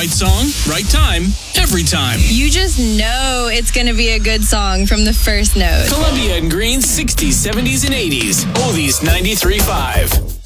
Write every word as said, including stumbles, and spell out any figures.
Right song, right time, every time. You just know it's going to be a good song from the first note. Columbia and Green's sixties, seventies, and eighties. Oldies ninety-three point five.